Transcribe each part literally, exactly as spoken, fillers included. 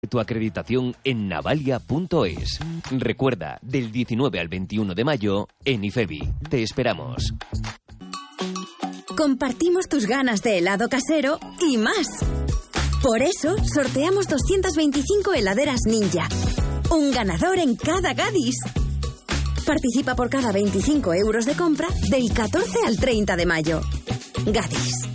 Tu acreditación en navalia punto es. Recuerda, del diecinueve al veintiuno de mayo, en IFEBI. Te esperamos. Compartimos tus ganas de helado casero y más. Por eso, sorteamos doscientas veinticinco heladeras Ninja. Un ganador en cada Gadis. Participa por cada veinticinco euros de compra del catorce al treinta de mayo. Gadis.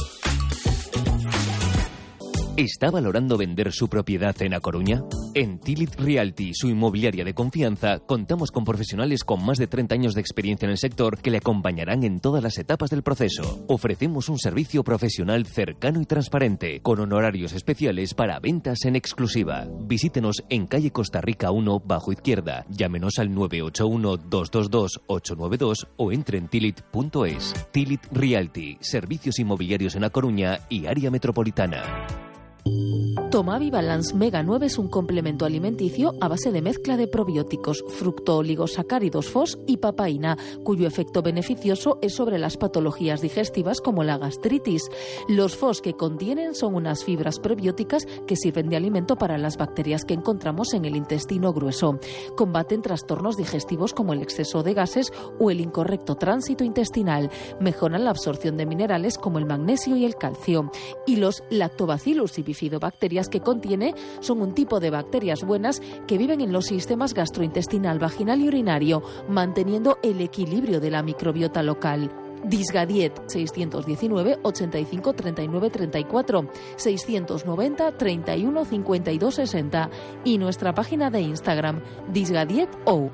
¿Está valorando vender su propiedad en A Coruña? En Tilit Realty, su inmobiliaria de confianza, contamos con profesionales con más de treinta años de experiencia en el sector que le acompañarán en todas las etapas del proceso. Ofrecemos un servicio profesional cercano y transparente, con honorarios especiales para ventas en exclusiva. Visítenos en calle Costa Rica uno, bajo izquierda. Llámenos al nueve ocho uno, dos dos dos, ocho nueve dos o entre en tilit punto es. Tilit Realty, servicios inmobiliarios en A Coruña y área metropolitana. Tomavi Balance Mega nueve es un complemento alimenticio a base de mezcla de probióticos, fructooligosacáridos F O S y papaína, cuyo efecto beneficioso es sobre las patologías digestivas como la gastritis. Los F O S que contienen son unas fibras prebióticas que sirven de alimento para las bacterias que encontramos en el intestino grueso. Combaten trastornos digestivos como el exceso de gases o el incorrecto tránsito intestinal. Mejoran la absorción de minerales como el magnesio y el calcio. Y los lactobacillus y bifidobacterias que contiene son un tipo de bacterias buenas que viven en los sistemas gastrointestinal, vaginal y urinario, manteniendo el equilibrio de la microbiota local. Disgadiet seiscientos diecinueve, ochenta y cinco, treinta y nueve, treinta y cuatro, seiscientos noventa, treinta y uno, cincuenta y dos, sesenta y nuestra página de Instagram disgadietou.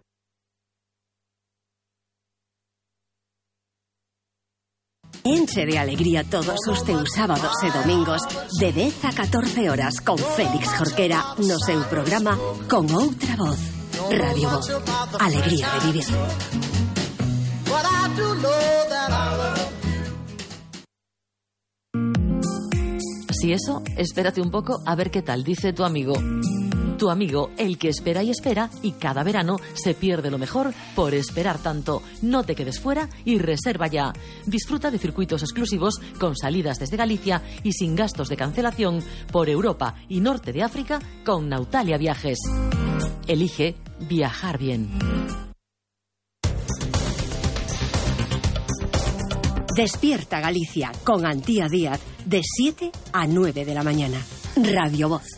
Enche de alegría todos os teus sábados e domingos de dez a catorce horas con Félix Jorquera no seu programa Con Outra Voz. Radio Voz. Alegría de vivir. Si eso, espérate un poco a ver qué tal dice tu amigo. Tu amigo, el que espera y espera, y cada verano se pierde lo mejor por esperar tanto. No te quedes fuera y reserva ya. Disfruta de circuitos exclusivos con salidas desde Galicia y sin gastos de cancelación por Europa y Norte de África con Nautalia Viajes. Elige viajar bien. Despierta Galicia con Antía Díaz de siete a nueve de la mañana. Radio Voz.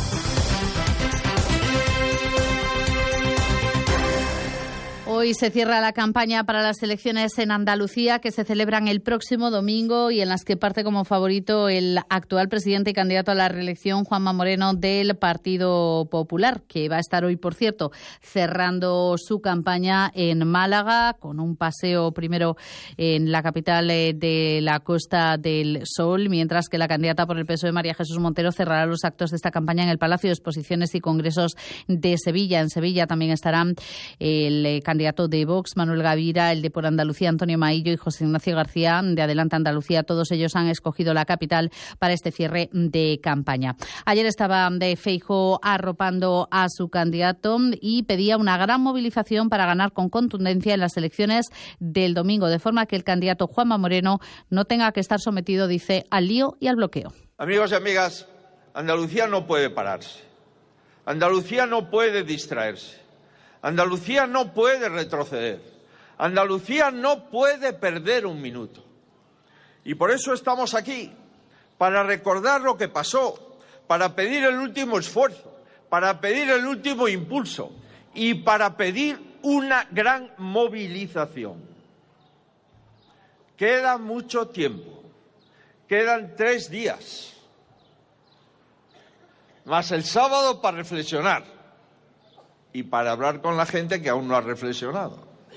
Hoy se cierra la campaña para las elecciones en Andalucía, que se celebran el próximo domingo y en las que parte como favorito el actual presidente y candidato a la reelección, Juanma Moreno, del Partido Popular, que va a estar hoy, por cierto, cerrando su campaña en Málaga, con un paseo primero en la capital de la Costa del Sol, mientras que la candidata por el P S O E, María Jesús Montero, cerrará los actos de esta campaña en el Palacio de Exposiciones y Congresos de Sevilla. En Sevilla también estarán el candidato de Vox, Manuel Gavira, el de Por Andalucía, Antonio Maillo, y José Ignacio García, de Adelante Andalucía. Todos ellos han escogido la capital para este cierre de campaña. Ayer estaba de Feijóo arropando a su candidato y pedía una gran movilización para ganar con contundencia en las elecciones del domingo, de forma que el candidato Juanma Moreno no tenga que estar sometido, dice, al lío y al bloqueo. Amigos y amigas, Andalucía no puede pararse. Andalucía no puede distraerse. Andalucía no puede retroceder. Andalucía no puede perder un minuto. Y por eso estamos aquí, para recordar lo que pasó, para pedir el último esfuerzo, para pedir el último impulso y para pedir una gran movilización. Queda mucho tiempo. Quedan tres días. Más el sábado para reflexionar. Y para hablar con la gente que aún no ha reflexionado.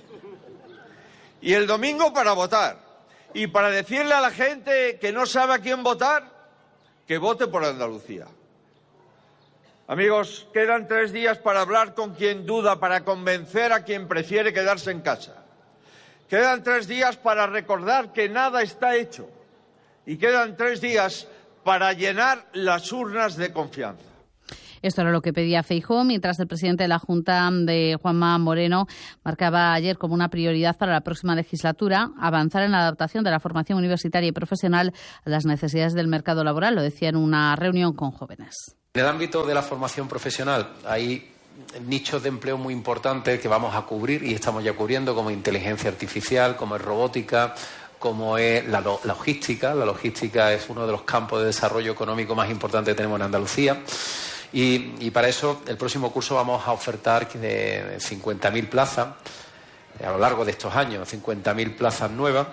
Y el domingo para votar. Y para decirle a la gente que no sabe a quién votar, que vote por Andalucía. Amigos, quedan tres días para hablar con quien duda, para convencer a quien prefiere quedarse en casa. Quedan tres días para recordar que nada está hecho. Y quedan tres días para llenar las urnas de confianza. Esto era lo que pedía Feijóo, mientras el presidente de la Junta, de Juanma Moreno, marcaba ayer como una prioridad para la próxima legislatura avanzar en la adaptación de la formación universitaria y profesional a las necesidades del mercado laboral. Lo decía en una reunión con jóvenes. En el ámbito de la formación profesional hay nichos de empleo muy importantes que vamos a cubrir y estamos ya cubriendo, como inteligencia artificial, como es robótica, como es la lo- logística. La logística es uno de los campos de desarrollo económico más importantes que tenemos en Andalucía. Y, y para eso, el próximo curso vamos a ofertar de cincuenta mil plazas a lo largo de estos años, cincuenta mil plazas nuevas.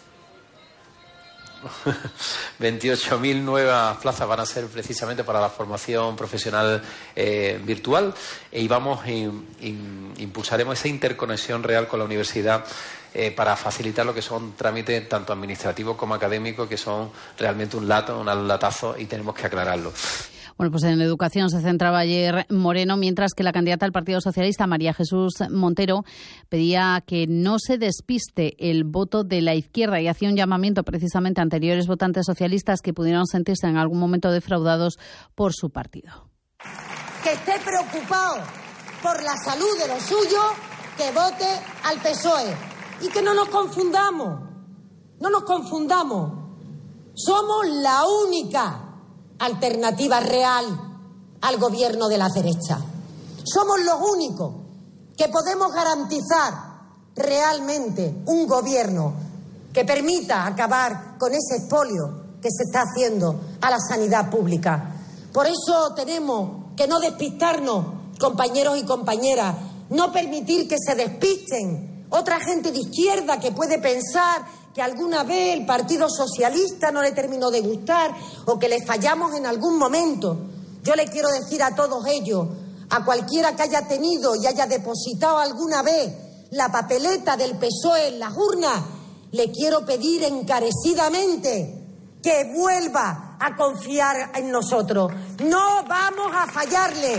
veintiocho mil nuevas plazas van a ser precisamente para la formación profesional eh, virtual, y vamos in, in, impulsaremos esa interconexión real con la universidad eh, para facilitar lo que son trámites tanto administrativos como académicos, que son realmente un lato, un latazo, y tenemos que aclararlo. Bueno, pues en educación se centraba ayer Moreno, mientras que la candidata al Partido Socialista, María Jesús Montero, pedía que no se despiste el voto de la izquierda y hacía un llamamiento precisamente a anteriores votantes socialistas que pudieran sentirse en algún momento defraudados por su partido. Que esté preocupado por la salud de los suyos, que vote al P S O E. Y que no nos confundamos, no nos confundamos. Somos la única alternativa real al gobierno de la derecha. Somos los únicos que podemos garantizar realmente un gobierno que permita acabar con ese expolio que se está haciendo a la sanidad pública. Por eso tenemos que no despistarnos, compañeros y compañeras, no permitir que se despisten otra gente de izquierda que puede pensar que alguna vez el Partido Socialista no le terminó de gustar o que le fallamos en algún momento. Yo le quiero decir a todos ellos, a cualquiera que haya tenido y haya depositado alguna vez la papeleta del P S O E en las urnas, le quiero pedir encarecidamente que vuelva a confiar en nosotros. No vamos a fallarle.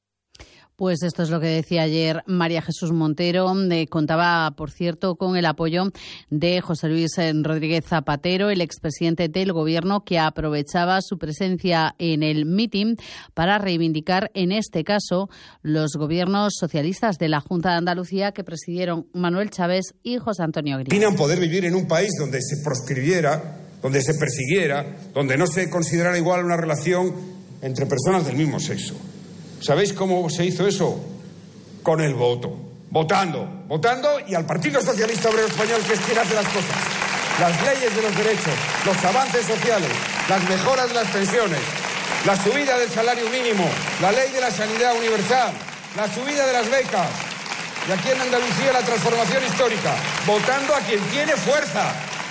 Pues esto es lo que decía ayer María Jesús Montero. Eh, contaba, por cierto, con el apoyo de José Luis Rodríguez Zapatero, el expresidente del Gobierno, que aprovechaba su presencia en el mitin para reivindicar, en este caso, los gobiernos socialistas de la Junta de Andalucía que presidieron Manuel Chávez y José Antonio Griñán. Imaginan poder vivir en un país donde se proscribiera, donde se persiguiera, donde no se considerara igual una relación entre personas del mismo sexo. ¿Sabéis cómo se hizo eso? Con el voto. Votando. Votando y al Partido Socialista Obrero Español, que es quien hace las cosas. Las leyes de los derechos, los avances sociales, las mejoras de las pensiones, la subida del salario mínimo, la ley de la sanidad universal, la subida de las becas. Y aquí en Andalucía la transformación histórica. Votando a quien tiene fuerza.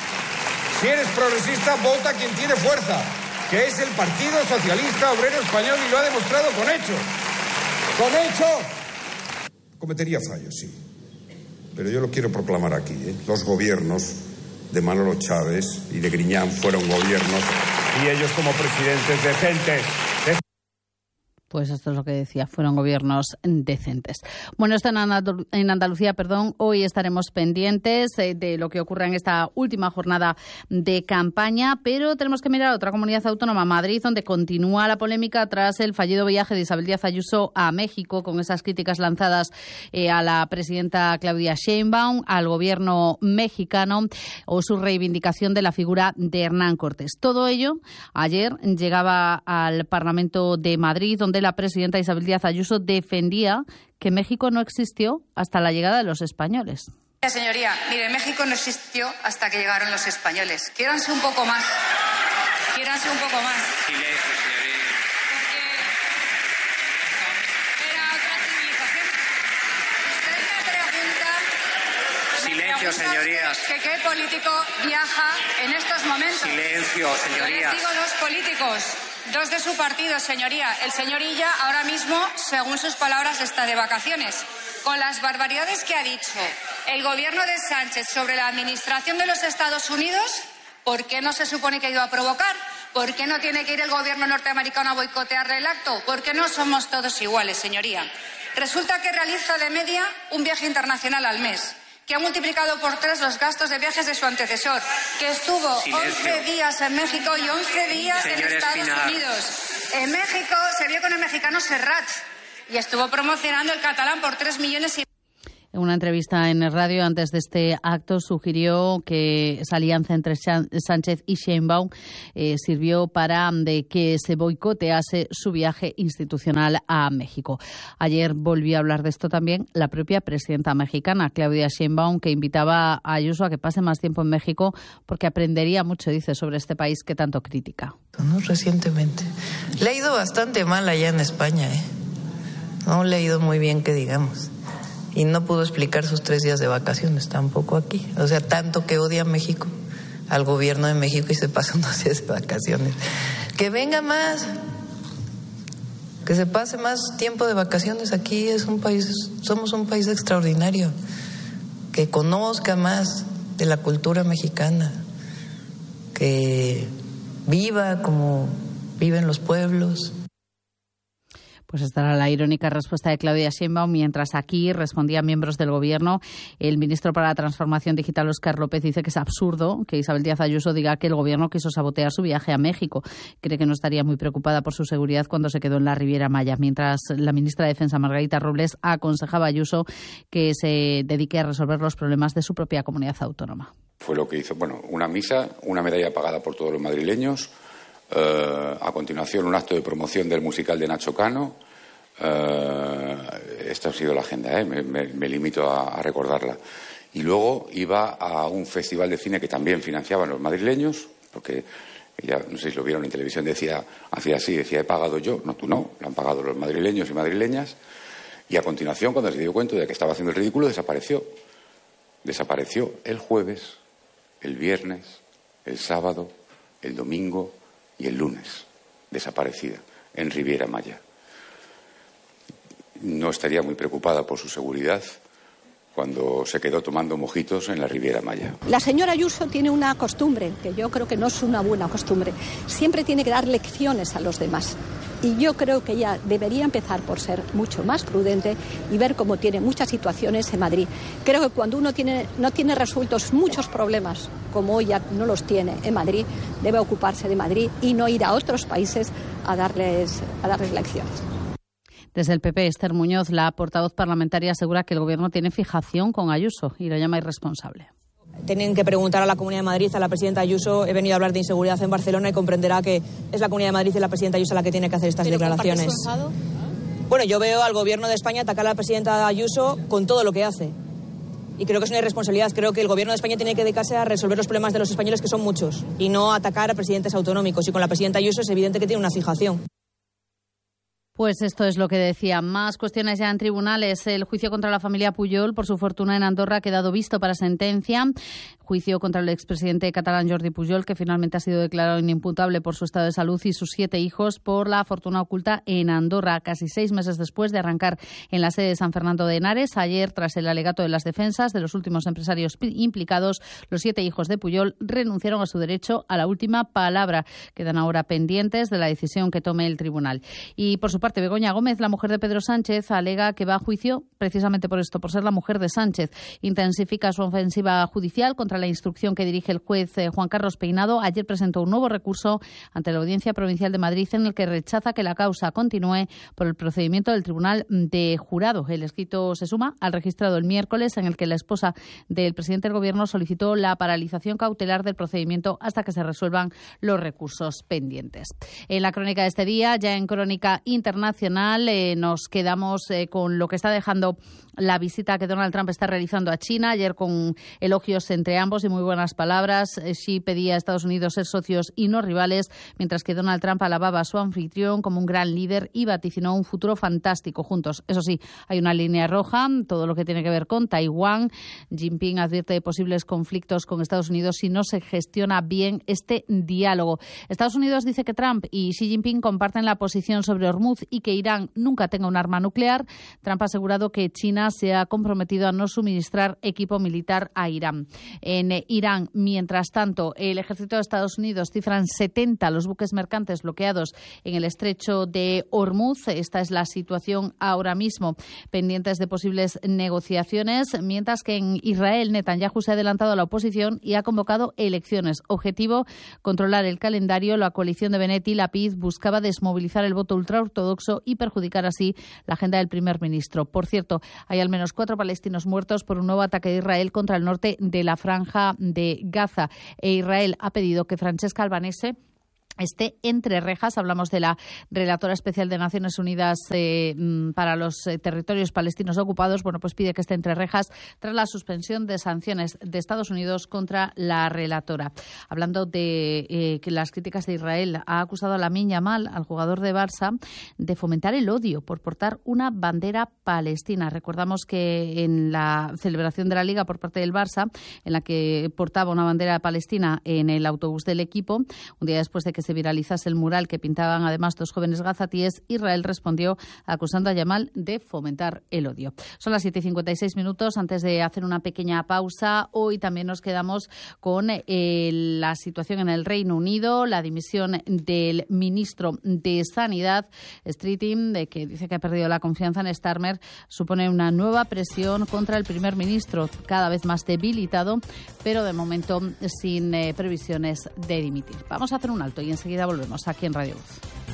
Si eres progresista, vota a quien tiene fuerza, que es el Partido Socialista Obrero Español, y lo ha demostrado con hechos. ¡Con hechos! Cometería fallos, sí. Pero yo lo quiero proclamar aquí, ¿eh? Los gobiernos de Manolo Chávez y de Griñán fueron gobiernos, y ellos como presidentes decentes. Pues esto es lo que decía, fueron gobiernos decentes. Bueno, esto en, Andal- en Andalucía, perdón, hoy estaremos pendientes eh, de lo que ocurra en esta última jornada de campaña, pero tenemos que mirar a otra comunidad autónoma, Madrid, donde continúa la polémica tras el fallido viaje de Isabel Díaz Ayuso a México, con esas críticas lanzadas eh, a la presidenta Claudia Sheinbaum, al gobierno mexicano, o su reivindicación de la figura de Hernán Cortés. Todo ello ayer llegaba al Parlamento de Madrid, donde la presidenta Isabel Díaz Ayuso defendía que México no existió hasta la llegada de los españoles. Señoría, mire, México no existió hasta que llegaron los españoles. Quiéranse un poco más. Quiéranse un poco más. Silencio, señoría. Porque era otra civilización. Usted me pregunta... Silencio, señorías. Que qué político viaja en estos momentos. Silencio, señorías. Yo les digo dos políticos. Dos de su partido, señoría. El señor Illa ahora mismo, según sus palabras, está de vacaciones. Con las barbaridades que ha dicho el gobierno de Sánchez sobre la administración de los Estados Unidos, ¿por qué no se supone que ha ido a provocar? ¿Por qué no tiene que ir el gobierno norteamericano a boicotearle el acto? ¿Por qué no somos todos iguales, señoría? Resulta que realiza de media un viaje internacional al mes, que ha multiplicado por tres los gastos de viajes de su antecesor, que estuvo Silencio. once días en México y once días Señor en Estados Espinar. Unidos. En México se vio con el mexicano Serrat y estuvo promocionando el catalán por tres millones y... En una entrevista en el radio antes de este acto sugirió que esa alianza entre Sánchez y Sheinbaum eh, sirvió para de que se boicotease su viaje institucional a México. Ayer volvió a hablar de esto también la propia presidenta mexicana, Claudia Sheinbaum, que invitaba a Ayuso a que pase más tiempo en México porque aprendería mucho, dice, sobre este país que tanto critica. No, recientemente. Le ha ido bastante mal allá en España, ¿eh? No le ha ido muy bien, que digamos. Y no pudo explicar sus tres días de vacaciones tampoco aquí. O sea, tanto que odia a México, al gobierno de México, y se pasa unos días de vacaciones. Que venga más, que se pase más tiempo de vacaciones aquí. Es un país, somos un país extraordinario. Que conozca más de la cultura mexicana, que viva como viven los pueblos. Pues esta era la irónica respuesta de Claudia Sheinbaum, mientras aquí respondían miembros del Gobierno. El ministro para la Transformación Digital, Óscar López, dice que es absurdo que Isabel Díaz Ayuso diga que el Gobierno quiso sabotear su viaje a México. Cree que no estaría muy preocupada por su seguridad cuando se quedó en la Riviera Maya, mientras la ministra de Defensa, Margarita Robles, aconsejaba a Ayuso que se dedique a resolver los problemas de su propia comunidad autónoma. Fue lo que hizo, bueno, una misa, una medalla pagada por todos los madrileños. Uh, a continuación, un acto de promoción del musical de Nacho Cano. Uh, esta ha sido la agenda, ¿eh? me, me, me limito a, a recordarla. Y luego iba a un festival de cine que también financiaban los madrileños, porque ella, no sé si lo vieron en televisión, decía, hacía así, decía, he pagado yo. No, tú no, lo han pagado los madrileños y madrileñas. Y a continuación, cuando se dio cuenta de que estaba haciendo el ridículo, desapareció. Desapareció el jueves, el viernes, el sábado, el domingo y el lunes, desaparecida en Riviera Maya. No estaría muy preocupada por su seguridad cuando se quedó tomando mojitos en la Riviera Maya. La señora Ayuso tiene una costumbre, que yo creo que no es una buena costumbre. Siempre tiene que dar lecciones a los demás. Y yo creo que ella debería empezar por ser mucho más prudente y ver cómo tiene muchas situaciones en Madrid. Creo que cuando uno tiene, no tiene resueltos muchos problemas, como hoy ya no los tiene en Madrid, debe ocuparse de Madrid y no ir a otros países a darles, a darles lecciones. Desde el P P, Esther Muñoz, la portavoz parlamentaria, asegura que el Gobierno tiene fijación con Ayuso y lo llama irresponsable. Tienen que preguntar a la Comunidad de Madrid, a la presidenta Ayuso. He venido a hablar de inseguridad en Barcelona y comprenderá que es la Comunidad de Madrid y la presidenta Ayuso la que tiene que hacer estas ¿Pero declaraciones. comparte su enfado? Bueno, yo veo al Gobierno de España atacar a la presidenta Ayuso con todo lo que hace. Y creo que es una irresponsabilidad. Creo que el Gobierno de España tiene que dedicarse a resolver los problemas de los españoles, que son muchos, y no atacar a presidentes autonómicos. Y con la presidenta Ayuso es evidente que tiene una fijación. Pues esto es lo que decía. Más cuestiones ya en tribunales. El juicio contra la familia Pujol por su fortuna en Andorra ha quedado visto para sentencia. Juicio contra el expresidente catalán Jordi Pujol, que finalmente ha sido declarado inimputable por su estado de salud, y sus siete hijos por la fortuna oculta en Andorra, casi seis meses después de arrancar en la sede de San Fernando de Henares. Ayer, tras el alegato de las defensas de los últimos empresarios implicados, los siete hijos de Pujol renunciaron a su derecho a la última palabra. Quedan ahora pendientes de la decisión que tome el tribunal. Y por su parte, Begoña Gómez, la mujer de Pedro Sánchez, alega que va a juicio precisamente por esto, por ser la mujer de Sánchez. Intensifica su ofensiva judicial contra la instrucción que dirige el juez eh, Juan Carlos Peinado. Ayer presentó un nuevo recurso ante la Audiencia Provincial de Madrid en el que rechaza que la causa continúe por el procedimiento del Tribunal de Jurado. El escrito se suma al registrado el miércoles, en el que la esposa del presidente del Gobierno solicitó la paralización cautelar del procedimiento hasta que se resuelvan los recursos pendientes. En la crónica de este día, ya en crónica internacional, eh, nos quedamos eh, con lo que está dejando la visita que Donald Trump está realizando a China. Ayer con elogios entre ambos y muy buenas palabras. Xi pedía a Estados Unidos ser socios y no rivales, mientras que Donald Trump alababa a su anfitrión como un gran líder y vaticinó un futuro fantástico juntos. Eso sí, hay una línea roja, todo lo que tiene que ver con Taiwán. Jinping advierte de posibles conflictos con Estados Unidos si no se gestiona bien este diálogo. Estados Unidos dice que Trump y Xi Jinping comparten la posición sobre Hormuz y que Irán nunca tenga un arma nuclear. Trump ha asegurado que China se ha comprometido a no suministrar equipo militar a Irán. En Irán, mientras tanto, el ejército de Estados Unidos cifra en setenta los buques mercantes bloqueados en el estrecho de Hormuz. Esta es la situación ahora mismo, pendientes de posibles negociaciones, mientras que en Israel Netanyahu se ha adelantado a la oposición y ha convocado elecciones. Objetivo, controlar el calendario. La coalición de Bennett y Lapid buscaba desmovilizar el voto ultraortodoxo y perjudicar así la agenda del primer ministro. Por cierto, hay al menos cuatro palestinos muertos por un nuevo ataque de Israel contra el norte de la franja de Gaza. E Israel ha pedido que Francesca Albanese esté entre rejas. Hablamos de la relatora especial de Naciones Unidas eh, para los eh, territorios palestinos ocupados. Bueno, pues pide que esté entre rejas tras la suspensión de sanciones de Estados Unidos contra la relatora. Hablando de eh, que las críticas de Israel, ha acusado a Lamine Yamal, al jugador de Barça, de fomentar el odio por portar una bandera palestina. Recordamos que en la celebración de la Liga por parte del Barça, en la que portaba una bandera palestina en el autobús del equipo, un día después de que se viralizase el mural que pintaban además dos jóvenes gazatíes, Israel respondió acusando a Yamal de fomentar el odio. Son las siete y cincuenta y seis minutos. Antes de hacer una pequeña pausa, hoy también nos quedamos con eh, la situación en el Reino Unido, la dimisión del ministro de Sanidad, Streeting, de que dice que ha perdido la confianza en Starmer, supone una nueva presión contra el primer ministro, cada vez más debilitado, pero de momento sin eh, previsiones de dimitir. Vamos a hacer un alto y enseguida volvemos aquí en Radio Voz.